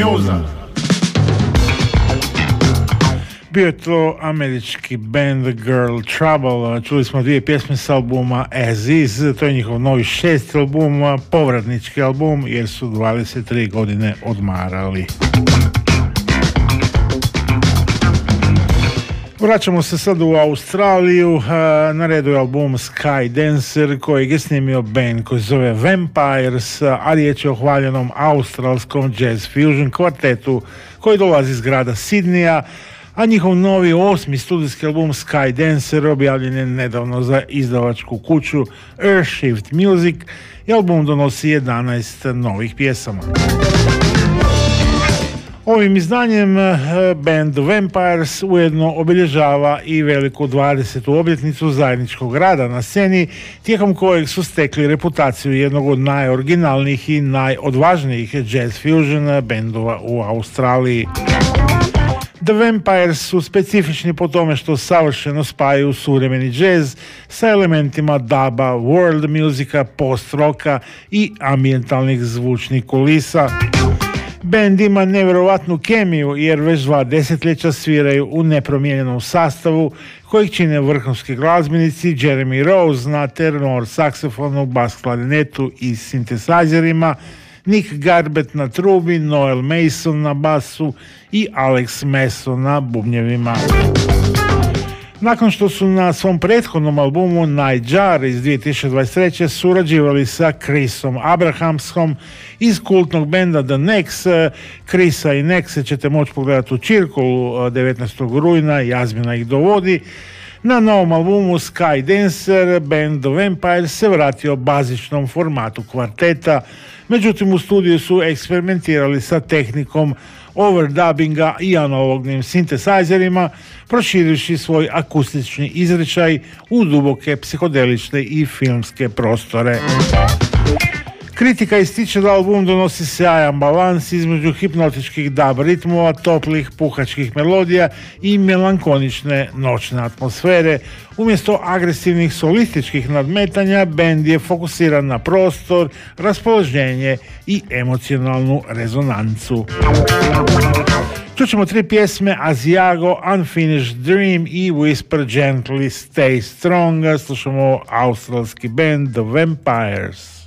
Mjuza. Bio je to američki band The Girl Trouble. Čuli smo dvije pjesme s albuma As Is. To je njihov novi 6. album, povratnički album, jer su 23 godine odmarali. Vraćamo se sad u Australiju. Na redu je album Sky Dancer kojeg je snimio band koji se zove Vampires, a riječ je o hvaljenom australskom jazz fusion kvartetu koji dolazi iz grada Sidneya, a njihov novi 8. studijski album Sky Dancer objavljen je nedavno za izdavačku kuću Earthshift Music i album donosi 11 novih pjesama. Ovim izdanjem band The Vampires ujedno obilježava i veliku 20. obljetnicu zajedničkog rada na sceni, tijekom kojeg su stekli reputaciju jednog od najoriginalnijih i najodvažnijih jazz fusion bandova u Australiji. The Vampires su specifični po tome što savršeno spajaju suvremeni jazz sa elementima duba, world musika, post-roka i ambijentalnih zvučnih kulisa. Band ima nevjerovatnu kemiju jer već 2 desetljeća sviraju u nepromijenjenom sastavu kojeg čine vrhunski glazbenici Jeremy Rose na tenor saksofonu, bas klarinetu i sintesajzerima, Nick Garbett na trubi, Noel Mason na basu i Alex Mason na bubnjevima. Nakon što su na svom prethodnom albumu Nightjar iz 2023. surađivali sa Chrisom Abrahamsom iz kultnog benda The Nex, Chrisa i Nexe ćete moći pogledati u Čirkolu 19. rujna, Jazmina ih dovodi. Na novom albumu Sky Dancer band The Vampires se vratio bazičnom formatu kvarteta, međutim u studiju su eksperimentirali sa tehnikom overdubbinga i analognim sintesajzerima, proširivši svoj akustični izričaj u duboke psihodelične i filmske prostore. Kritika ističe da album donosi sjajan balans između hipnotičkih dub ritmova, toplih puhačkih melodija i melankonične noćne atmosfere. Umjesto agresivnih solističkih nadmetanja, bend je fokusiran na prostor, raspoloženje i emocionalnu rezonancu. Čućemo 3 pjesme: Asiago, Unfinished Dream i Whisper Gently Stay Strong. Slušamo australski band The Vampires.